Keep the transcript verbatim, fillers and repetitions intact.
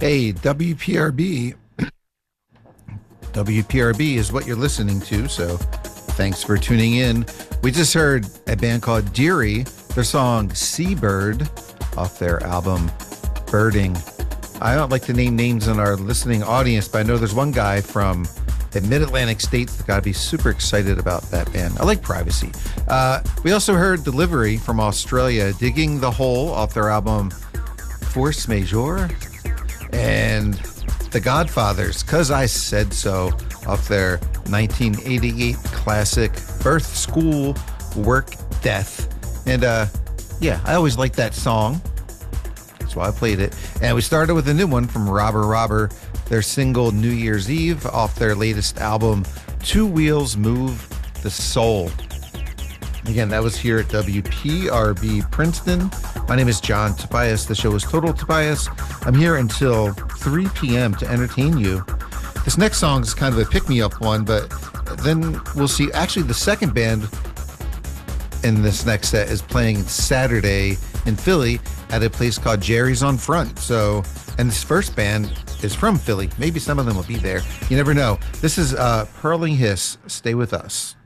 Hey, W P R B. W P R B is what you're listening to, so thanks for tuning in. We just heard a band called Deary, their song Seabird off their album Birding. I don't like to name names in our listening audience, but I know there's one guy from the Mid-Atlantic states that got to be super excited about that band. I like Privacy. Uh, we also heard Delivery from Australia, Digging the Hole off their album Force Majeure. And The Godfathers, 'Cause I Said So, off their nineteen eighty-eight classic Birth, School, Work, Death. And uh, yeah, I always liked that song. That's why I played it. And we started with a new one from Robber Robber, their single New Year's Eve off their latest album, Two Wheels Move the Soul. Again, that was here at W P R B Princeton. My name is John Tobias. The show is Total Tobias. I'm here until three p.m. to entertain you. This next song is kind of a pick-me-up one, but then we'll see. Actually, the second band in this next set is playing Saturday in Philly at a place called Jerry's on Front. So, and this first band is from Philly. Maybe some of them will be there. You never know. This is uh, Hurling Hiss. Stay with us.